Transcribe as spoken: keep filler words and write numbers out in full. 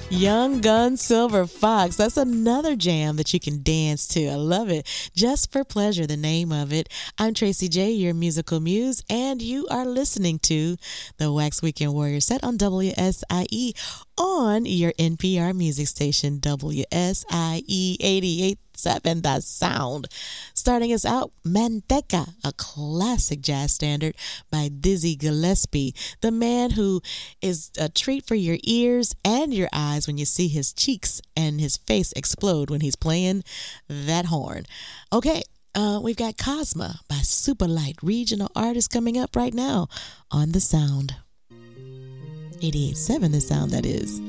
Young Gun Silver Fox. That's another jam that you can dance to. I love it. Just for Pleasure, the name of it. I'm Tracy J, your musical muse, and you are listening to the Wax Weekend Warrior set on W S I E on your N P R music station, W S I E eighty-eight point seven, The Sound. Starting us out, Manteca, a classic jazz standard by Dizzy Gillespie, the man who is a treat for your ears and your eyes when you see his cheeks and his face explode when he's playing that horn. Okay, uh, we've got Cosma by Superlight, regional artist, coming up right now on The Sound. eighty-eight point seven, The Sound, that is.